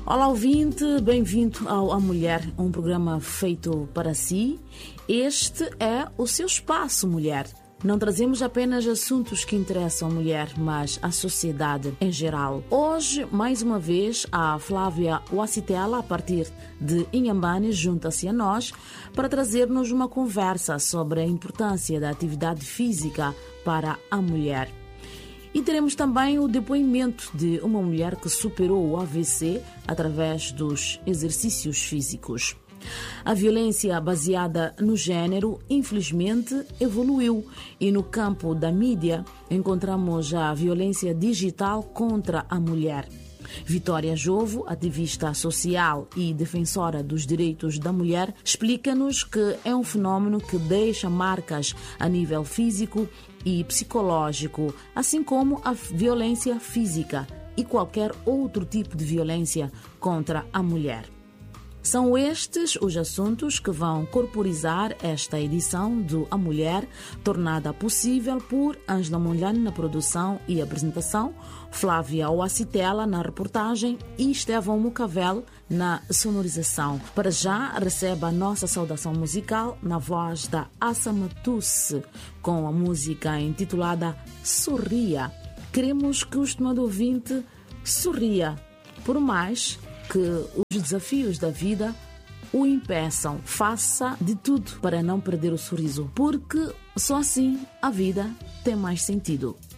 Olá, ouvinte, bem-vindo ao A Mulher, um programa feito para si. Este é o seu espaço, mulher. Não trazemos apenas assuntos que interessam a mulher, mas a sociedade em geral. Hoje, mais uma vez, a Flávia Wasitela, a partir de Inhambane, junta-se a nós para trazer-nos uma conversa sobre a importância da atividade física para a mulher. E teremos também o depoimento de uma mulher que superou o AVC através dos exercícios físicos. A violência baseada no género, infelizmente, evoluiu e no campo da mídia encontramos a violência digital contra a mulher. Vitória Jovo, ativista social e defensora dos direitos da mulher, explica-nos que é um fenómeno que deixa marcas a nível físico e psicológico, assim como a violência física e qualquer outro tipo de violência contra a mulher. São estes os assuntos que vão corporizar esta edição do A Mulher, tornada possível por Ângela Monlane na produção e apresentação, Flávia Wasitela na reportagem e Estevão Mucavel na sonorização. Para já, receba a nossa saudação musical na voz da Assa Matusse, com a música intitulada Sorria. Queremos que o estimado ouvinte sorria, por mais que os desafios da vida o impeçam. Faça de tudo para não perder o sorriso, porque só assim a vida tem mais sentido.